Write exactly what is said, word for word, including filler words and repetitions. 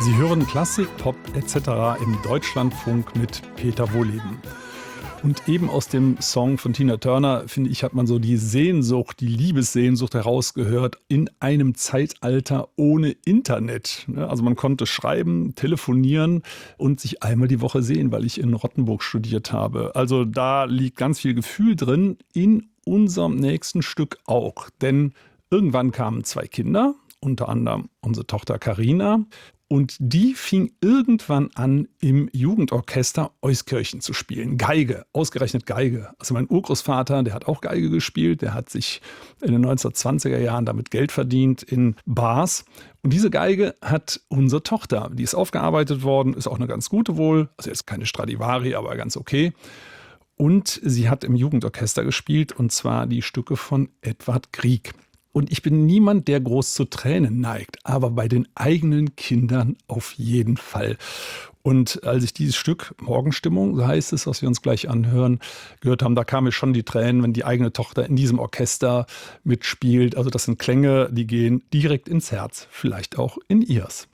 Sie hören Klassik, Pop et cetera im Deutschlandfunk mit Peter Wohleben. Und eben aus dem Song von Tina Turner, finde ich, hat man so die Sehnsucht, die Liebessehnsucht herausgehört in einem Zeitalter ohne Internet. Also man konnte schreiben, telefonieren und sich einmal die Woche sehen, weil ich in Rottenburg studiert habe. Also da liegt ganz viel Gefühl drin, in unserem nächsten Stück auch. Denn irgendwann kamen zwei Kinder, unter anderem unsere Tochter Carina. Und die fing irgendwann an, im Jugendorchester Euskirchen zu spielen. Geige, ausgerechnet Geige. Also mein Urgroßvater, der hat auch Geige gespielt. Der hat sich in den neunzehnhundertzwanziger Jahren damit Geld verdient in Bars. Und diese Geige hat unsere Tochter. Die ist aufgearbeitet worden, ist auch eine ganz gute wohl. Also jetzt keine Stradivari, aber ganz okay. Und sie hat im Jugendorchester gespielt, und zwar die Stücke von Edvard Grieg. Und ich bin niemand, der groß zu Tränen neigt, aber bei den eigenen Kindern auf jeden Fall. Und als ich dieses Stück, Morgenstimmung, so heißt es, was wir uns gleich anhören, gehört haben, da kamen mir schon die Tränen, wenn die eigene Tochter in diesem Orchester mitspielt. Also das sind Klänge, die gehen direkt ins Herz, vielleicht auch in ihrs.